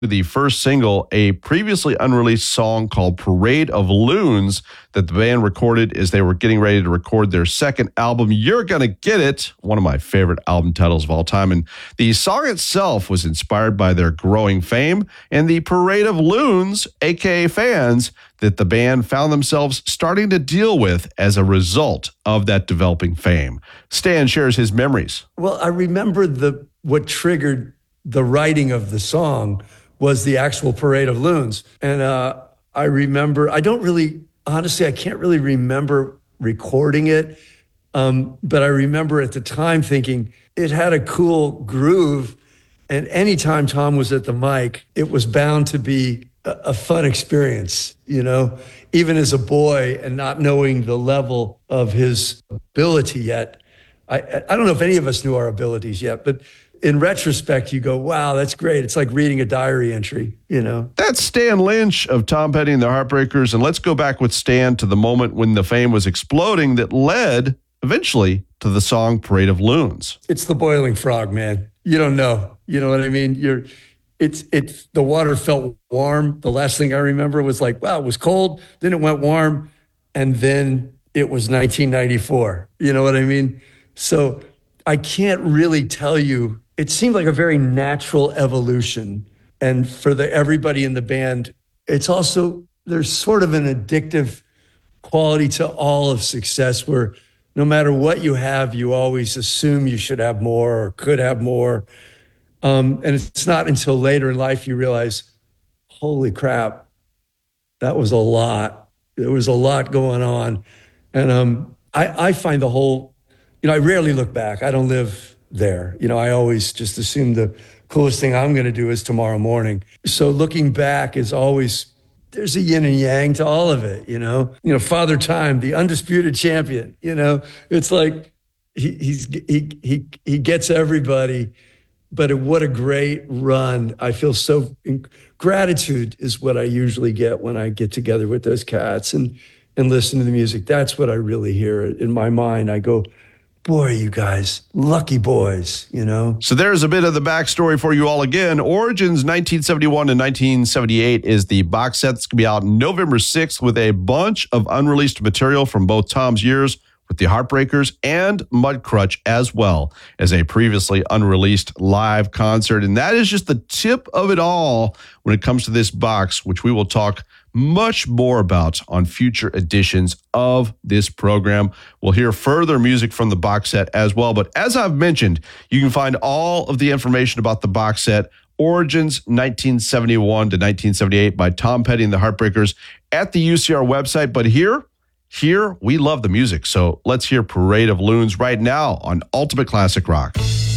the first single, a previously unreleased song called Parade of Loons that the band recorded as they were getting ready to record their second album, You're Gonna Get It, one of my favorite album titles of all time. And the song itself was inspired by their growing fame and the Parade of Loons, aka fans, that the band found themselves starting to deal with as a result of that developing fame. Stan shares his memories. Well, I remember what triggered the writing of the song was the actual Parade of Loons. And I remember, honestly, I can't really remember recording it. But I remember at the time thinking it had a cool groove. And anytime Tom was at the mic, it was bound to be a fun experience, even as a boy and not knowing the level of his ability yet. I don't know if any of us knew our abilities yet, but in retrospect, you go, wow, that's great. It's like reading a diary entry, That's Stan Lynch of Tom Petty and the Heartbreakers. And let's go back with Stan to the moment when the fame was exploding that led eventually to the song Parade of Loons. It's the boiling frog, man. You don't know. You know what I mean? The water felt warm. The last thing I remember was like, wow, it was cold. Then it went warm. And then it was 1994. You know what I mean? So I can't really tell you. It seemed like a very natural evolution. And for everybody in the band, it's also, there's sort of an addictive quality to all of success where no matter what you have, you always assume you should have more or could have more. And it's not until later in life you realize, holy crap, that was a lot. There was a lot going on. And I find the whole, I rarely look back. I don't live there. I always just assume the coolest thing I'm going to do is tomorrow morning. So looking back is always, there's a yin and yang to all of it, Father Time, the undisputed champion, it's like he gets everybody. But what a great run. I feel so, gratitude is what I usually get when I get together with those cats and listen to the music. That's what I really hear in my mind. I go, boy, you guys, lucky boys, So there's a bit of the backstory for you all again. Origins 1971 and 1978 is the box set that's going to be out November 6th with a bunch of unreleased material from both Tom's years with the Heartbreakers and Mudcrutch, as well as a previously unreleased live concert. And that is just the tip of it all when it comes to this box, which we will talk much more about on future editions of this program. We'll hear further music from the box set as well. But as I've mentioned, you can find all of the information about the box set, Origins 1971 to 1978 by Tom Petty and the Heartbreakers, at the UCR website. But here, we love the music. So let's hear Parade of Loons right now on Ultimate Classic Rock.